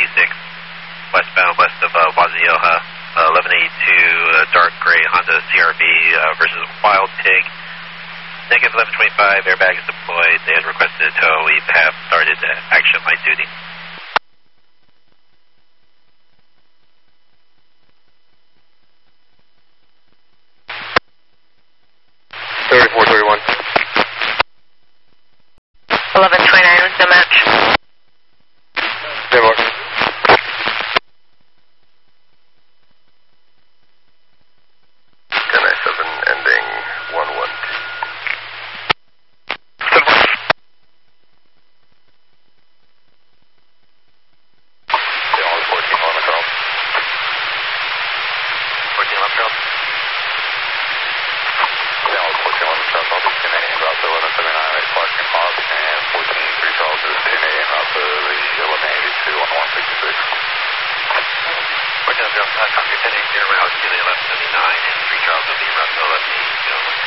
1186, westbound west of Wazioha, 1182, dark gray Honda CRV versus Wild Pig. Negative 1125, airbag is deployed. They had requested a tow. We have started action light duty. Copy 1080, route to the 1179, and 3 Charles will be route to 1182.